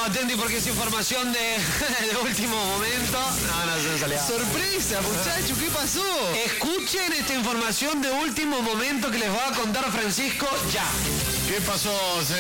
atenti porque es información de último momento. No se me salía. Sorpresa, muchachos, ¿qué pasó? Escuchen esta información de último momento que les va a contar Francisco ya. ¿Qué pasó?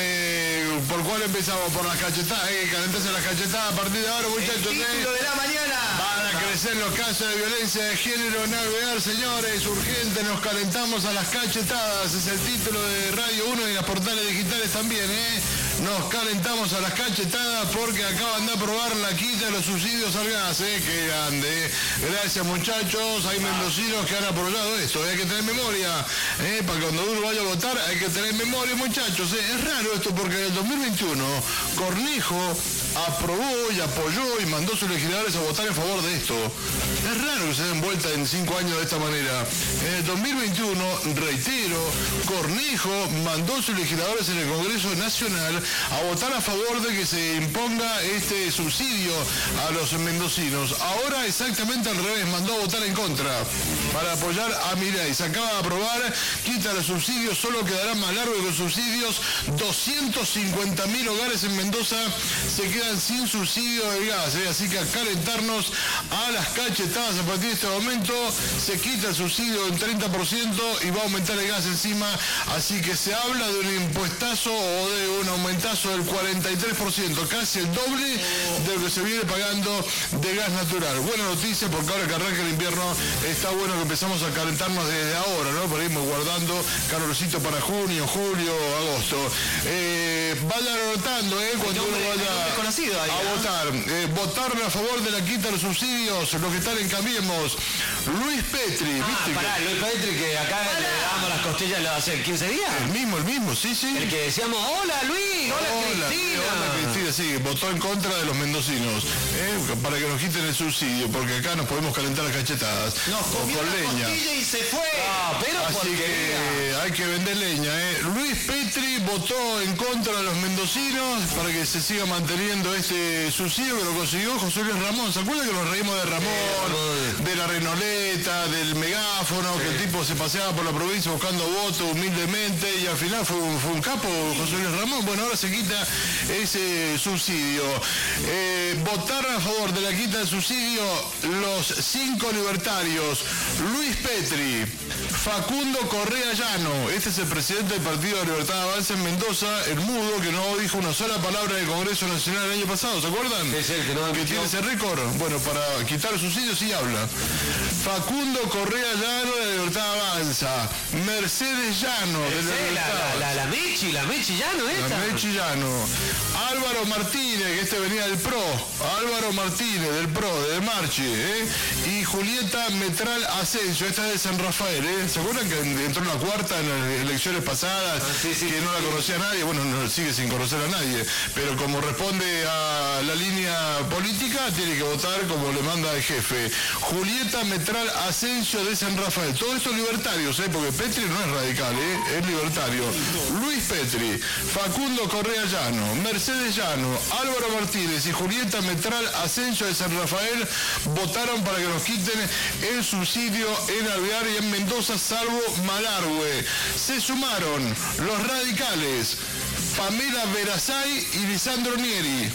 ¿Por cuál empezamos? Por las cachetadas. Calentarse las cachetadas a partir de ahora, muchachos. El título de la mañana. Van a crecer los casos de violencia de género en Alvear, señores. Urgente, nos calentamos a las cachetadas. Es el título de Radio 1 y las portales digitales también, Nos calentamos a las cachetadas porque acaban de aprobar la quita de los subsidios al gas, Qué grande, Gracias, muchachos. Hay mendocinos que han apoyado esto. Hay que tener memoria, Para cuando uno vaya a votar hay que tener memoria, muchachos, Es raro esto porque en el 2021 Cornejo aprobó y apoyó y mandó a sus legisladores a votar en favor de esto. Es raro que se den vuelta en 5 años de esta manera. En el 2021, reitero, Cornejo mandó a sus legisladores en el Congreso Nacional a votar a favor de que se imponga este subsidio a los mendocinos. Ahora exactamente al revés, mandó a votar en contra para apoyar a Milei. Se acaba de aprobar, quita los subsidios, solo quedarán más largos los subsidios. 250.000 hogares en Mendoza se quedan sin subsidio del gas, Así que a calentarnos a las cachetadas a partir de este momento. Se quita el subsidio en 30% y va a aumentar el gas encima, así que se habla de un impuestazo o de un aumentazo del 43%, casi el doble de lo que se viene pagando de gas natural. Buena noticia porque ahora que arranca el invierno está bueno que empezamos a calentarnos desde ahora, ¿no? Por ahí guardando calorcito para junio, julio, agosto. Vayan anotando, cuando uno vaya a votar. Votar a favor de la quita de los subsidios, los que están en Cambiemos. Luis Petri, ¿viste? Luis Petri, que acá le damos las costillas hace 15 días. El mismo, sí. El que decíamos, hola Luis, hola Cristina. Hola Cristina, sí, votó en contra de los mendocinos, para que nos quiten el subsidio, porque acá nos podemos calentar las cachetadas. Nos comió con la leña. costilla y se fue. Pero así que hay que vender leña, Luis Petri votó en contra de los mendocinos para que se siga manteniendo este subsidio que lo consiguió José Luis Ramón. ¿Se acuerdan que nos reímos de Ramón, de la renoleta, del megáfono, que el tipo se paseaba por la provincia buscando votos humildemente y al final fue un capo José Luis Ramón? Bueno, ahora se quita ese subsidio. Votar a favor de la quita del subsidio los 5 libertarios: Luis Petri, Facundo Correa Llano, este es el presidente del Partido de Libertad Avanza en Mendoza, el mudo que no dijo una sola palabra en el Congreso Nacional el año pasado, ¿se acuerdan? Es el que tiene ese récord. Bueno, para quitar el subsidio sí habla. Facundo Correa Llano de Libertad Avanza, Mercedes Llano de la Libertad. La Mechi Llano esta. La Mechi Llano. Álvaro Martínez, que este venía del PRO. Álvaro Martínez del PRO, de Marchi, y Julieta Metral Asensio, esta es de San Rafael, ¿Se acuerdan que entró en la cuarta en las elecciones pasadas? Que no la conocía nadie, bueno, no sigue sin conocer a nadie, pero como responde a la línea política, tiene que votar como le manda el jefe. Julieta Metral Asensio de San Rafael, todos estos libertarios, porque Petri no es radical, es libertario. Luis Petri, Facundo Correa Llano, Mercedes Llano, Álvaro Martínez y Julieta Metral Asensio de San Rafael votaron para que nos quiten el subsidio en Alvear y en Mendoza, salvo Malargüe. Se sumaron los radicales Pamela Verazay y Lisandro Nieri.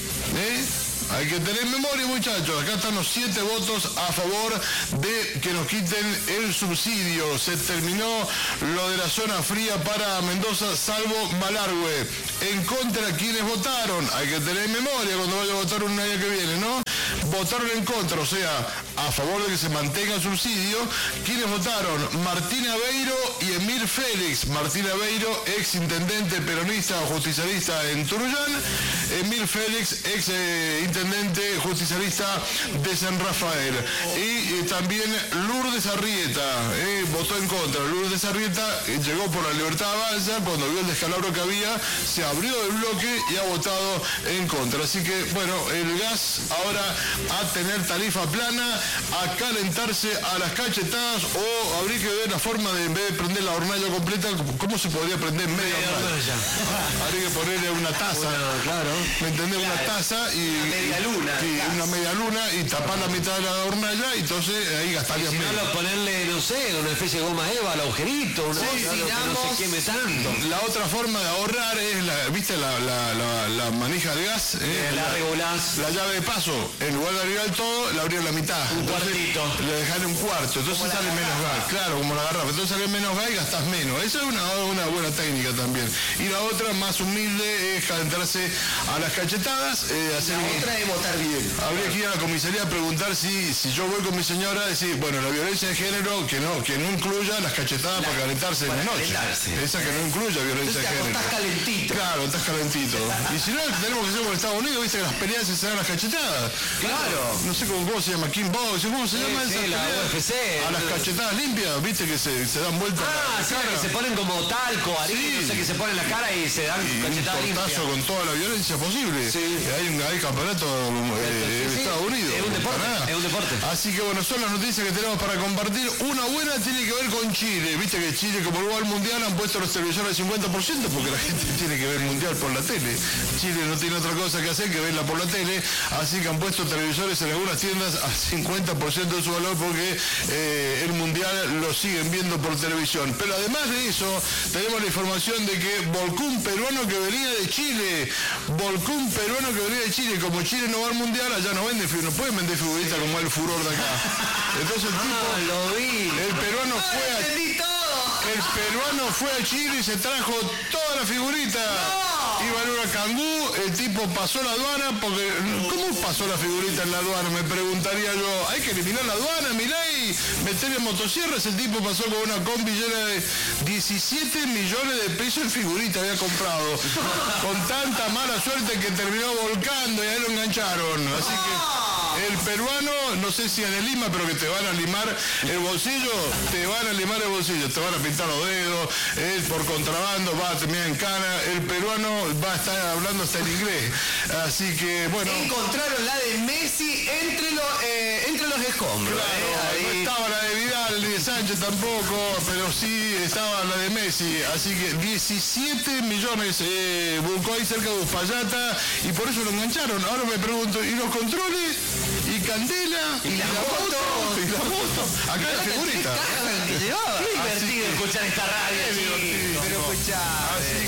Hay que tener memoria, muchachos. Acá están los 7 votos a favor de que nos quiten el subsidio. Se terminó lo de la zona fría para Mendoza, salvo Malargüe. En contra, ¿quiénes votaron? Hay que tener memoria cuando vaya a votar un año que viene, ¿no? Votaron en contra, o sea, a favor de que se mantenga el subsidio. ¿Quiénes votaron? Martín Aveiro y Emir Félix. Martín Aveiro, ex intendente peronista o justicialista en Turuyán. Emir Félix, ex intendente justicialista de San Rafael. Y también Lourdes Arrieta, votó en contra. Lourdes Arrieta llegó por la Libertad Avanza, cuando vio el descalabro que había, se abrió el bloque y ha votado en contra. Así que, bueno, el gas ahora a tener tarifa plana a calentarse a las cachetadas, o habría que ver la forma de, en vez de prender la hornalla completa, cómo se podría prender media hornalla. Habría que ponerle una taza, claro. ¿me entendés? Una taza y una media luna y tapar la mitad de la hornalla, y entonces ahí gastarías Si no, menos. ponerle, no sé, una especie de goma eva al agujerito, una cosa que no se queme tanto. La otra forma de ahorrar es, ¿viste la manija de gas? La regulás. La llave de paso, en lugar de agregar todo, la abrían la mitad. Un cuartito. Le dejan un cuarto, entonces sale menos gas. Claro, como la garrafa. Entonces sale menos gas y gastas menos. Esa es una buena técnica también. Y la otra, más humilde, es calentarse a las cachetadas. Otra es votar bien. Habría que ir a la comisaría a preguntar si yo voy con mi señora, decir, bueno, la violencia de género que no incluya las cachetadas para calentarse en la noche. Esa que no incluya violencia de género. Estás calentito. Claro, estás calentito. Y si no, tenemos que ser como en Estados Unidos, viste que las peleas se dan las cachetadas. Claro. No sé cómo se llama, King Box, ¿cómo se llama esa la pelea? UFC. A las cachetadas limpias, viste que se dan vueltas. Sí, que se ponen como talco, harina, no sé, que se ponen la cara y se dan cachetadas un limpias. portazo con toda la violencia posible. Sí. Hay campeonato en Estados Unidos. Es un deporte, Canadá. es un deporte. Así que bueno, son las noticias que tenemos para compartir. Una buena tiene que ver con Chile. Viste que Chile, como luego al mundial, han puesto los televisores al 50% porque la gente tiene que ver el mundial por la tele. Chile no tiene otra cosa que hacer que verla por la tele, así que han puesto televisores en algunas tiendas al 50% de su valor porque el mundial lo siguen viendo por televisión. Pero además de eso, tenemos la información de que volcó un peruano que venía de Chile. Volcó un peruano que venía de Chile. Como Chile no va al mundial, allá no venden figuras, no pueden vender figuritas como el furor de acá. Entonces el tipo, Lo vi. el peruano fue a El peruano fue a Chile y se trajo toda la figurita. Iba en una cangú, el tipo pasó la aduana, porque ¿cómo pasó la figurita en la aduana? Me preguntaría yo. Hay que eliminar la aduana, Milei, meterle motosierras. El tipo pasó con una combi llena de 17 millones de pesos en figurita había comprado. Con tanta mala suerte que terminó volcando y ahí lo engancharon. Así que el peruano, no sé si en el Lima, pero que te van a limar el bolsillo, te van a limar el bolsillo, te van a pintar los dedos, por contrabando, va a terminar en cana. El peruano va a estar hablando hasta en inglés. Así que, bueno. Encontraron la de Messi entre los escombros. Claro, no estaba la de Vidal ni de Sánchez tampoco, pero sí estaba la de Messi. Así que 17 millones buscó ahí cerca de Uspallata y por eso lo engancharon. Ahora me pregunto, ¿y los controles? ¿Y Candela? ¿Y la moto? ¿Y la moto? Acá la figurita. ¿Qué caja que llevaba? Qué divertido escuchar esta radio, Qué divertido. chicos. Pero escuchá.